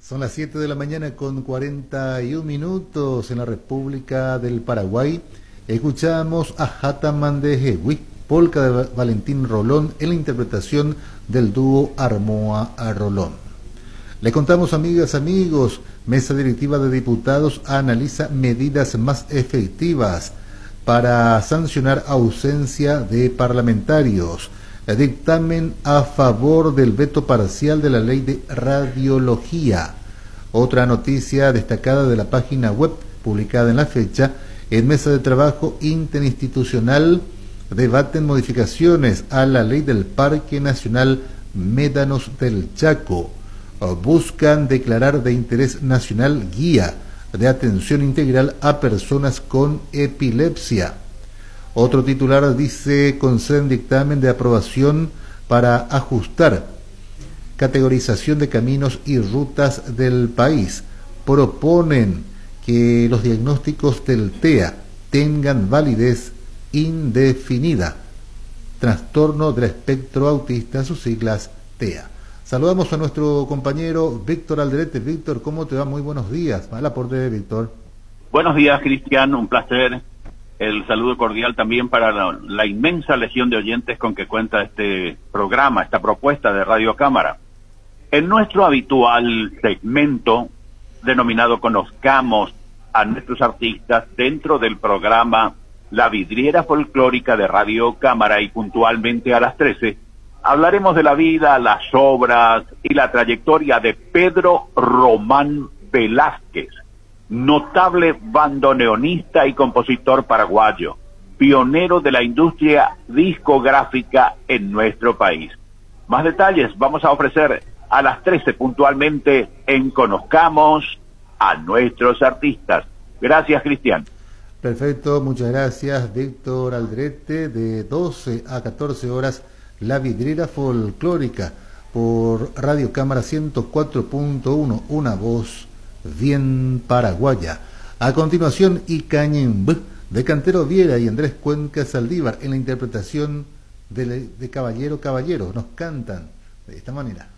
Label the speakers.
Speaker 1: Son las 7 de la mañana con 41 minutos en la República del Paraguay. Escuchamos a Jataman de Jehui, polca de Valentín Rolón, en la interpretación del dúo Armoa a Rolón. Le contamos, amigas, amigos, Mesa Directiva de Diputados analiza medidas más efectivas para sancionar ausencia de parlamentarios. Dictamen a favor del veto parcial de la ley de radiología. Otra noticia destacada de la página web publicada en la fecha: en mesa de trabajo interinstitucional debaten modificaciones a la ley del Parque Nacional Médanos del Chaco. Buscan declarar de interés nacional guía de atención integral a personas con epilepsia. Otro titular dice: conceden dictamen de aprobación para ajustar categorización de caminos y rutas del país. Proponen que los diagnósticos del TEA tengan validez indefinida. Trastorno del espectro autista, sus siglas TEA. Saludamos a nuestro compañero Víctor Aldrete. Víctor, ¿cómo te va? Muy buenos días. Mal aporte de Víctor.
Speaker 2: Buenos días, Cristian, un placer. El saludo cordial también para la inmensa legión de oyentes con que cuenta este programa, esta propuesta de Radio Cámara. En nuestro habitual segmento, denominado Conozcamos a nuestros artistas, dentro del programa La Vidriera Folclórica de Radio Cámara, y puntualmente a las 13, hablaremos de la vida, las obras y la trayectoria de Pedro Román Velázquez, notable bandoneonista y compositor paraguayo, pionero de la industria discográfica en nuestro país. Más detalles vamos a ofrecer a las 13 puntualmente en Conozcamos a nuestros artistas. Gracias, Cristian.
Speaker 1: Perfecto, muchas gracias, Víctor Aldrete. De 12 a 14 horas, La Vidriera Folclórica por Radio Cámara 104.1, una voz bien paraguaya. A continuación, Icañemb, de Cantero Viera y Andrés Cuenca Saldívar, en la interpretación de Caballero Caballero. Nos cantan de esta manera.